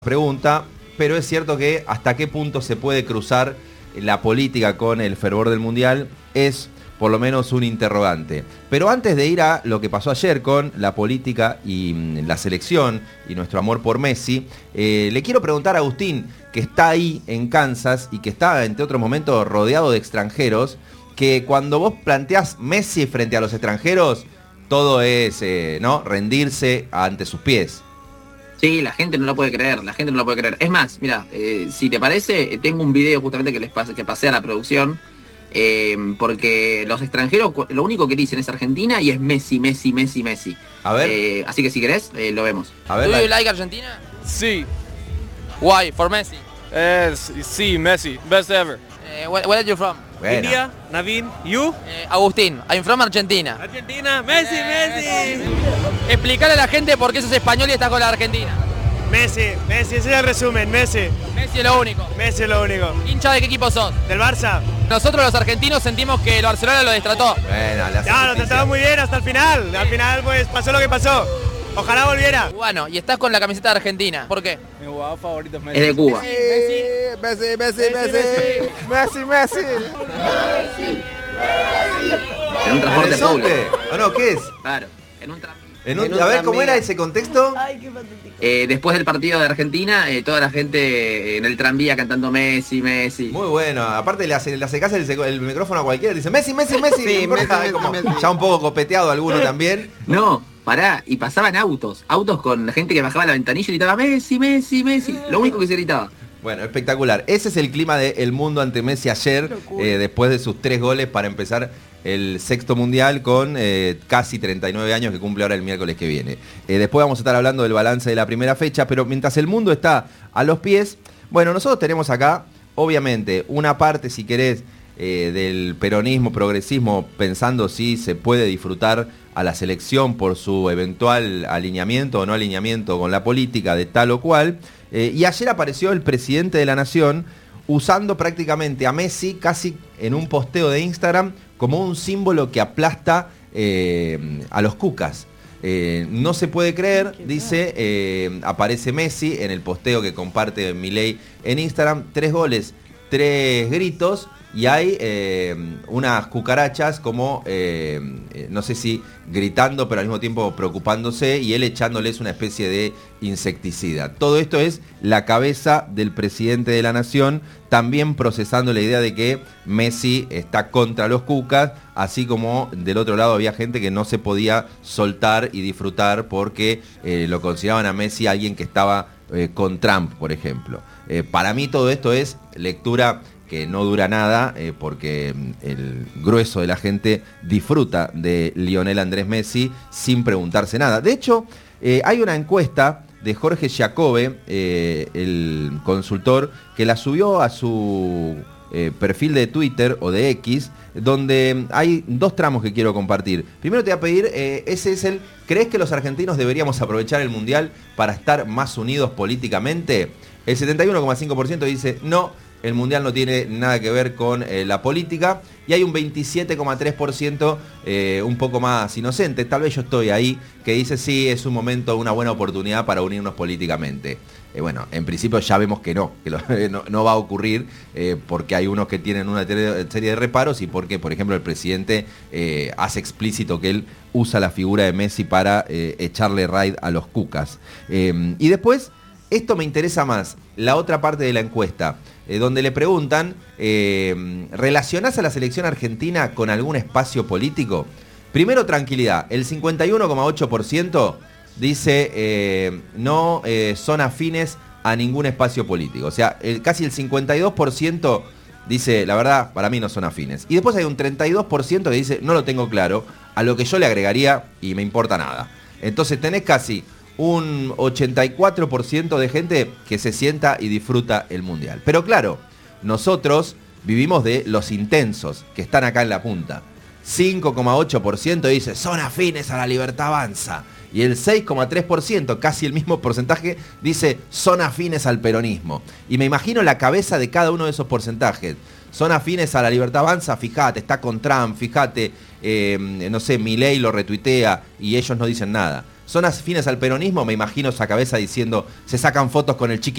Pregunta, pero es cierto que hasta qué punto se puede cruzar la política con el fervor del Mundial es por lo menos un interrogante. Pero antes de ir a lo que pasó ayer con la política y la selección y nuestro amor por Messi, le quiero preguntar a Agustín, que está ahí en Kansas y que está, entre otros momentos, rodeado de extranjeros, que cuando vos planteás Messi frente a los extranjeros, todo es ¿no? rendirse ante sus pies. Sí, la gente no lo puede creer, la gente no lo puede creer. Es más, mira, si te parece, tengo un video justamente que pasé a la producción, porque los extranjeros lo único que dicen es Argentina y es Messi, Messi, Messi, Messi. A ver. Así que si querés, lo vemos. A ver, Do you like Argentina? Sí, Why? For Messi. sí, Messi, best ever. Where are you from? Bueno. India, Navin, you? Agustín, I'm from Argentina. Argentina, Messi, Messi. Explicarle a la gente por qué sos español y estás con la Argentina. Messi, Messi, ese es el resumen, Messi. Messi es lo único. Messi es lo único. ¿Hincha de qué equipo sos? ¿Del Barça? Nosotros los argentinos sentimos que el Barcelona lo destrató. Bueno, le hace Ya, lo justicia. trataba muy bien hasta el final. Al final, pues, pasó lo que pasó. Ojalá volviera. Bueno, y estás con la camiseta de Argentina. ¿Por qué? Mi jugador favorito es Messi. Es de Cuba. Messi. En un ¿En transporte el subte? público. ¿O no? ¿Qué es? Claro, en un A ver, ¿cómo era ese contexto? después del partido de Argentina, toda la gente en el tranvía cantando Messi, Messi. Muy bueno. Aparte le hace caso el micrófono a cualquiera. Dice Messi, Messi, Messi. Sí, No importa, Messi, como Messi. ya un poco copeteado alguno también. No, pará, y pasaban autos con la gente que bajaba la ventanilla y gritaba Messi, Messi, Messi. Lo único que se gritaba. Bueno, espectacular. Ese es el clima del mundo ante Messi ayer, después de sus 3 goles para empezar el sexto mundial con casi 39 años que cumple ahora el miércoles que viene. Después vamos a estar hablando del balance de la primera fecha, pero mientras el mundo está a los pies, bueno, nosotros tenemos acá, obviamente, una parte, si querés, del peronismo, progresismo, pensando si se puede disfrutar a la selección por su eventual alineamiento o no alineamiento con la política de tal o cual. Y ayer apareció el presidente de la Nación usando prácticamente a Messi casi en un posteo de Instagram como un símbolo que aplasta a los cucas. No se puede creer, dice, aparece Messi en el posteo que comparte Milei en Instagram, 3 goles, 3 gritos. Y hay unas cucarachas como, no sé si gritando, pero al mismo tiempo preocupándose, y él echándoles una especie de insecticida. Todo esto es la cabeza del presidente de la Nación, también procesando la idea de que Messi está contra los cucas, así como del otro lado había gente que no se podía soltar y disfrutar porque lo consideraban a Messi alguien que estaba con Trump, por ejemplo. Para mí todo esto es lectura que no dura nada, porque el grueso de la gente disfruta de Lionel Andrés Messi sin preguntarse nada. De hecho, hay una encuesta de Jorge Giacobbe, el consultor, que la subió a su perfil de Twitter o de X, donde hay 2 tramos que quiero compartir. Primero te voy a pedir, ese es ¿crees que los argentinos deberíamos aprovechar el Mundial para estar más unidos políticamente? El 71,5% dice no. El Mundial no tiene nada que ver con la política, y hay un 27,3% un poco más inocente, tal vez yo estoy ahí, que dice sí, es un momento, una buena oportunidad para unirnos políticamente. Bueno, en principio ya vemos que no va a ocurrir, porque hay unos que tienen una serie de reparos y porque, por ejemplo, el presidente hace explícito que él usa la figura de Messi para echarle raid a los cucas. Y después, esto me interesa más, la otra parte de la encuesta, donde le preguntan, ¿relacionás a la selección argentina con algún espacio político? Primero, tranquilidad, el 51,8% dice no son afines a ningún espacio político. O sea, casi el 52% dice, la verdad, para mí no son afines. Y después hay un 32% que dice, no lo tengo claro, a lo que yo le agregaría y me importa nada. Entonces tenés casi un 84% de gente que se sienta y disfruta el Mundial. Pero claro, nosotros vivimos de los intensos que están acá en la punta. 5,8% dice, son afines a la Libertad Avanza. Y el 6,3%, casi el mismo porcentaje, dice, son afines al peronismo. Y me imagino la cabeza de cada uno de esos porcentajes. Son afines a la Libertad Avanza, fíjate, está con Trump, fíjate, no sé, Milei lo retuitea y ellos no dicen nada. son afines al peronismo, me imagino esa cabeza diciendo, se sacan fotos con el Chiqui